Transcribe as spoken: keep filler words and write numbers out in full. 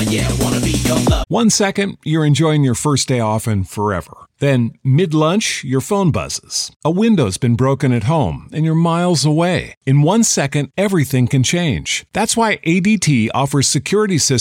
One second, you're enjoying your first day off and forever. Then, mid-lunch, your phone buzzes. A window's been broken at home, and you're miles away. In one second, everything can change. That's why A D T offers security systems